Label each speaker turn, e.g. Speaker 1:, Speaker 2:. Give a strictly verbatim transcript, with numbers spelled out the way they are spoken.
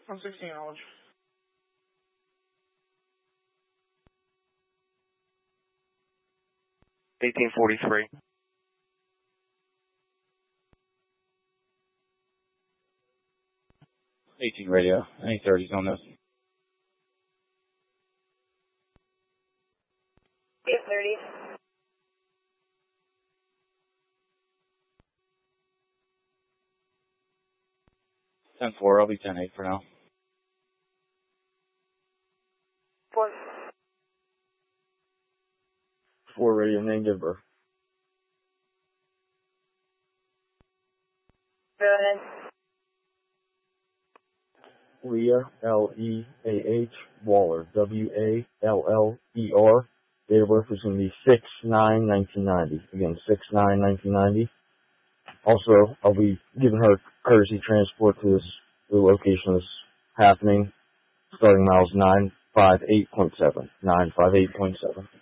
Speaker 1: one sixteen knowledge.
Speaker 2: eighteen forty-three.
Speaker 3: eighteen radio. Any thirties on this?
Speaker 4: eight thirty.
Speaker 3: ten four, I'll be ten eight for now.
Speaker 4: Four.
Speaker 5: Four radio, name giver.
Speaker 4: Go ahead.
Speaker 5: Leah, L E A H, Waller, W A L L E R. Date of birth is going to be six nine nineteen ninety. Again, six nine nineteen ninety. Also, I'll be giving her courtesy transport to this, the location that's happening, starting miles nine five eight point seven. nine five eight point seven.